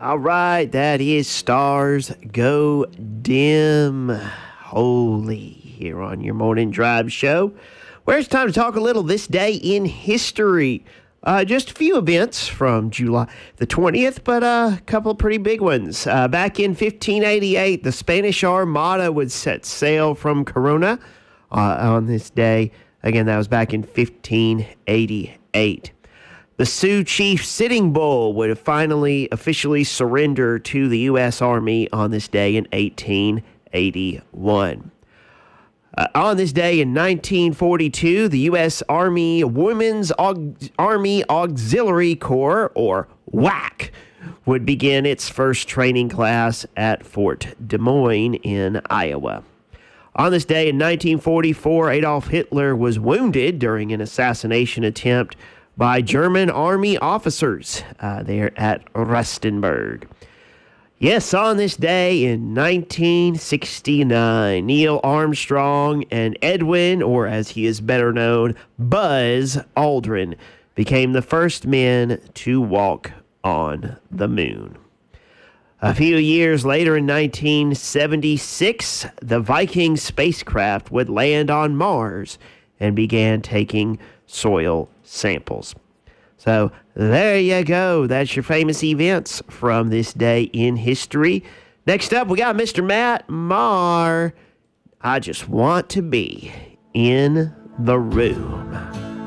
All right, that is Stars Go Dim. Holy, here on your Morning Drive show, where it's time to talk a little this day in history. Just a few events from July the 20th, but a couple of pretty big ones. Back in 1588, the Spanish Armada would set sail from Corona on this day. Again, that was back in 1588. The Sioux chief Sitting Bull would finally officially surrender to the U.S. Army on this day in 1881. On this day in 1942, the U.S. Army Women's Army Auxiliary Corps, or WAC, would begin its first training class at Fort Des Moines in Iowa. On this day in 1944, Adolf Hitler was wounded during an assassination attempt by German army officers there at Rustenburg. Yes, on this day in 1969, Neil Armstrong and Edwin, or as he is better known, Buzz Aldrin, became the first men to walk on the moon. A few years later, in 1976, the Viking spacecraft would land on Mars and began taking soil samples. So there you go. That's your famous events from this day in history. Next up, we got Mr. Matt Maher. I just want to be in the room.